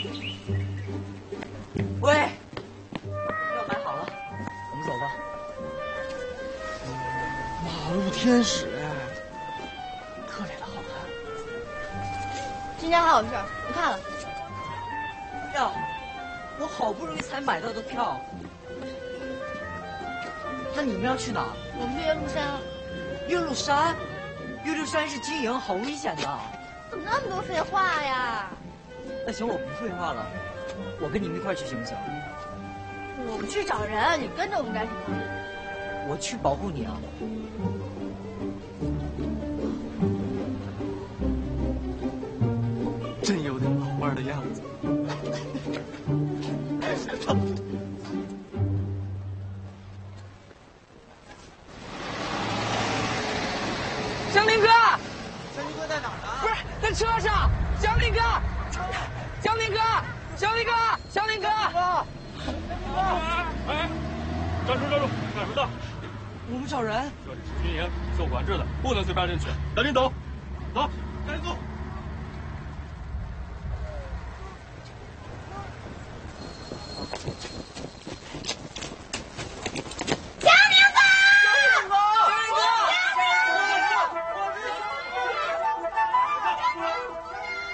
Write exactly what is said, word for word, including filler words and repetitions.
喂，药买好了，我们走吧。 马路天使，特别的好看。 今天还有事儿，不看了。 票，我好不容易才买到的票。那你们要去哪？ 我们去岳麓山。 岳麓山？岳麓山是军营，好危险的。 怎么那么多废话呀？ 那行，我不废话了，我跟你们一块去行不行？ 我们去找人，你跟着我们干什么？ 我去保护你啊。 真有点老伴的样子。 祥林哥， 祥林哥在哪儿呢？ 不是在车上。祥林哥，祥林哥，祥林哥，祥林哥。 哎，站住站住，干什么的？ 我们找人。 这里是军营，受管制的，不能随便进去。赶紧走，走，赶紧走。